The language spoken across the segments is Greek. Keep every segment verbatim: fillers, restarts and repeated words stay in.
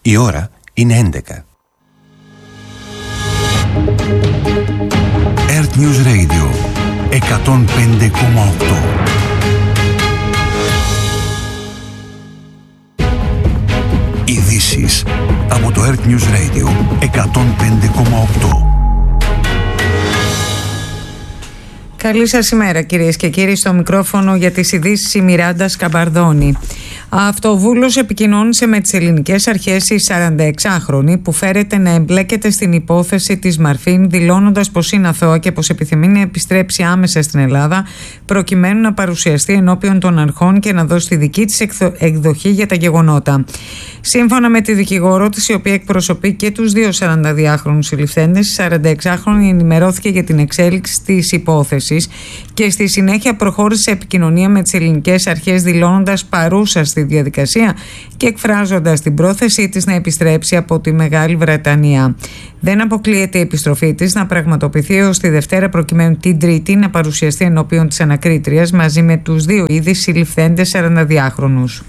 Η ώρα είναι έντεκα. Earth News Radio εκατόν πέντε κόμμα οκτώ. Ειδήσεις από το Earth News Radio εκατόν πέντε κόμμα οκτώ. Καλή σας ημέρα κυρίες και κύριοι, στο μικρόφωνο για τις ειδήσεις η Μιράντα Σκαμπαρδόνη. Αυτοβούλος επικοινώνησε με τις ελληνικές αρχές η σαρανταεξάχρονη που φέρεται να εμπλέκεται στην υπόθεση της Μαρφίν, δηλώνοντας πως είναι αθώα και πως επιθυμεί να επιστρέψει άμεσα στην Ελλάδα προκειμένου να παρουσιαστεί ενώπιον των αρχών και να δώσει τη δική της εκδοχή για τα γεγονότα. Σύμφωνα με τη δικηγόρο της, η οποία εκπροσωπεί και τους δύο σαρανταδυάχρονους συλληφθέντες, η σαρανταεξάχρονη ενημερώθηκε για την εξέλιξη της υπόθεσης και στη συνέχεια προχώρησε σε επικοινωνία με τις ελληνικές αρχές, δηλώνοντας παρούσα στη διαδικασία και εκφράζοντας την πρόθεσή της να επιστρέψει από τη Μεγάλη Βρετανία. Δεν αποκλείεται η επιστροφή της να πραγματοποιηθεί ως τη Δευτέρα, προκειμένου την Τρίτη να παρουσιαστεί ενώπιον της ανακρίτριας μαζί με τους δύο ήδη συλληφθέντες σαρανταδυάχρονους.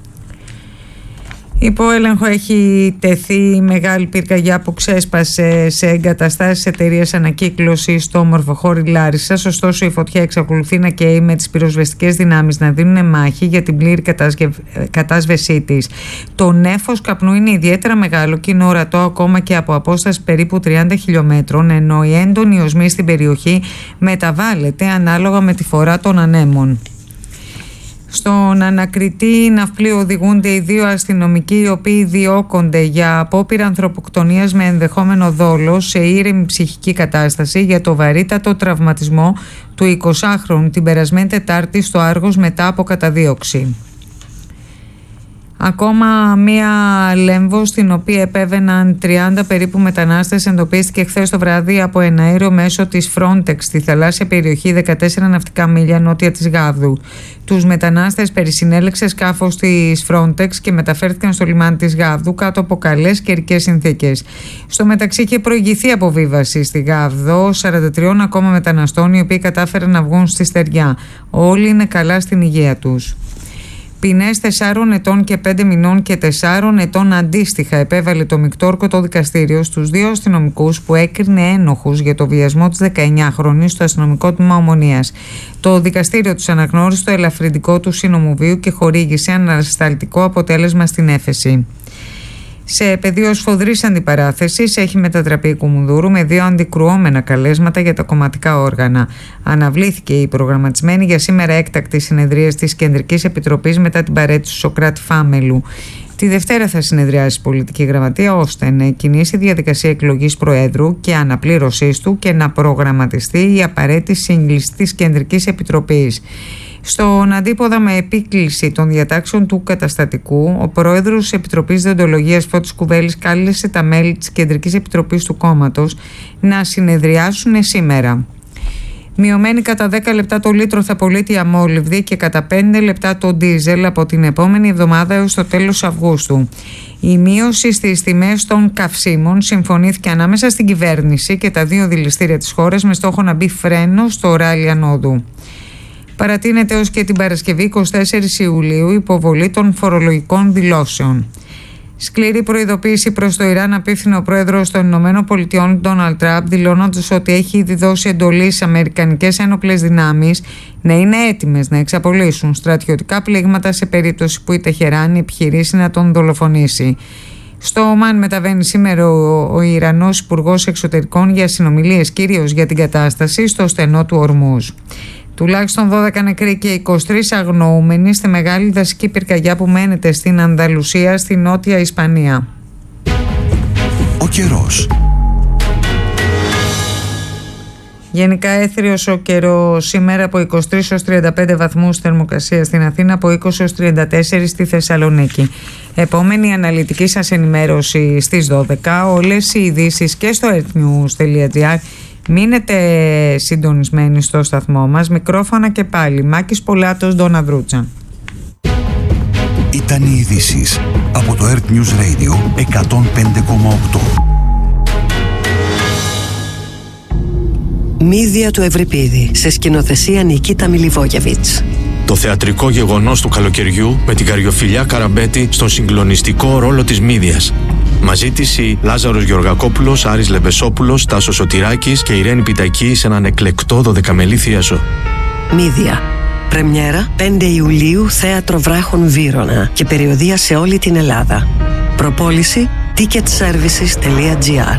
Υπό έλεγχο έχει τεθεί μεγάλη πυρκαγιά που ξέσπασε σε εγκαταστάσεις εταιρείας ανακύκλωσης στο Μορφοχώρι Λάρισσας. Ωστόσο, η φωτιά εξακολουθεί να καίει, με τις πυροσβεστικές δυνάμεις να δίνουν μάχη για την πλήρη κατάσβεσή της. Το νέφος καπνού είναι ιδιαίτερα μεγάλο και είναι ορατό ακόμα και από απόσταση περίπου τριάντα χιλιόμετρων, ενώ η έντονη οσμή στην περιοχή μεταβάλλεται ανάλογα με τη φορά των ανέμων. Στον ανακριτή ναυπλίου οδηγούνται οι δύο αστυνομικοί, οι οποίοι διώκονται για απόπειρα ανθρωποκτονίας με ενδεχόμενο δόλο σε ήρεμη ψυχική κατάσταση για το βαρύτατο τραυματισμό του εικοσάχρονου την περασμένη Τετάρτη στο Άργος μετά από καταδίωξη. Ακόμα μία Λέμβο, στην οποία επέβαιναν τριάντα περίπου μετανάστες, εντοπίστηκε χθες το βράδυ από ένα αέριο μέσω της Frontex στη θαλάσσια περιοχή δεκατέσσερα ναυτικά μίλια νότια της Γάβδου. Τους μετανάστες περισυνέλεξε σκάφος της Frontex και μεταφέρθηκαν στο λιμάνι της Γάβδου κάτω από καλές καιρικές συνθήκες. Στο μεταξύ είχε προηγηθεί αποβίβαση στη Γάβδο σαράντα τριών ακόμα μεταναστών, οι οποίοι κατάφεραν να βγουν στη στεριά. Όλοι είναι καλά στην υγεία τους. Ποινές τεσσάρων ετών και πέντε μηνών και τεσσάρων ετών αντίστοιχα επέβαλε το Μικτόρκο δικαστήριο στους δύο αστυνομικούς που έκρινε ένοχους για το βιασμό της δεκαεννιάχρονης στο αστυνομικό τμήμα Ομονίας. Το δικαστήριο τους αναγνώρισε το ελαφρυντικό του σύνομου βίου και χορήγησε ανασταλτικό αποτέλεσμα στην έφεση. Σε πεδίο σφοδρής αντιπαράθεσης έχει μετατραπεί η Κουμουνδούρου με δύο αντικρουόμενα καλέσματα για τα κομματικά όργανα. Αναβλήθηκε η προγραμματισμένη για σήμερα έκτακτη συνεδρία της Κεντρικής Επιτροπής μετά την παραίτηση του Σωκράτη Φάμελου. Τη Δευτέρα θα συνεδριάσει η Πολιτική Γραμματεία ώστε να κινήσει διαδικασία εκλογής Προέδρου και αναπλήρωσής του και να προγραμματιστεί η απαραίτητη σύγκληση της Κεντρικής Επιτροπής. Στον αντίποδα με επίκληση των διατάξεων του καταστατικού, ο πρόεδρος της Επιτροπής Δεοντολογίας Φώτης Κουβέλης κάλεσε τα μέλη της Κεντρικής Επιτροπής του κόμματος να συνεδριάσουν σήμερα. Μειωμένη κατά δέκα λεπτά το λίτρο θα πωλείται η αμόλυβδη και κατά πέντε λεπτά το ντίζελ από την επόμενη εβδομάδα έως το τέλος Αυγούστου. Η μείωση στις τιμές των καυσίμων συμφωνήθηκε ανάμεσα στην κυβέρνηση και τα δύο δηληστήρια της χώρας με στόχο να μπει φρένο στο ράλι ανόδου. Παρατείνεται ως και την Παρασκευή εικοστή τέταρτη Ιουλίου υποβολή των φορολογικών δηλώσεων. Σκληρή προειδοποίηση προς το Ιράν απίφθινε ο πρόεδρος των Ηνωμένων Πολιτειών, Ντόναλντ Τραμπ, δηλώνοντας ότι έχει ήδη δώσει εντολή στις αμερικανικές ένοπλες δυνάμεις να είναι έτοιμες να εξαπολύσουν στρατιωτικά πλήγματα σε περίπτωση που η Τεχεράνη επιχειρήσει να τον δολοφονήσει. Στο Ομάν μεταβαίνει σήμερα ο, ο Ιρανός Υπουργός Εξωτερικών για συνομιλίες κυρίως για την κατάσταση στο στενό του Ορμούζ. Τουλάχιστον δώδεκα νεκροί και είκοσι τρεις αγνοούμενοι στη μεγάλη δασική πυρκαγιά που μένεται στην Ανδαλουσία, στη Νότια Ισπανία. Ο καιρός. Γενικά έθριος ο καιρός σήμερα, από είκοσι τρεις έως τριάντα πέντε βαθμούς θερμοκρασία στην Αθήνα, από είκοσι έως τριάντα τέσσερα στη Θεσσαλονίκη. Επόμενη αναλυτική σας ενημέρωση στις δώδεκα. Όλες οι ειδήσεις και στο earthnews τελεία gr. Μείνετε συντονισμένοι στο σταθμό μας. Μικρόφωνα και πάλι Μάκης Πολάτος, Ντόνα Βρούτσα. Ήταν οι ειδήσεις από το Earth News Radio εκατόν πέντε κόμμα οκτώ. Μύδια του Ευρυπίδη, σε σκηνοθεσία Νικίτα Μιλιβόγεβιτς. Το θεατρικό γεγονός του καλοκαιριού με την Καριοφιλιά Καραμπέτη στον συγκλονιστικό ρόλο της Μύδιας. Μαζίτηση Λάζαρος Γεωργακόπουλος, Άρης Λεμπεσόπουλος, Τάσος Σωτηράκης και Ιρένη Πιτακή σε έναν εκλεκτό δωδεκαμελή θίασο. Μύδια. Πρεμιέρα πέντε Ιουλίου, Θέατρο Βράχων Βύρωνα και περιοδεία σε όλη την Ελλάδα. Προπόληση ticket services τελεία gr.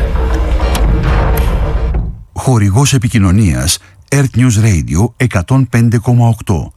Χορηγός επικοινωνίας Earth News Radio εκατόν πέντε κόμμα οκτώ.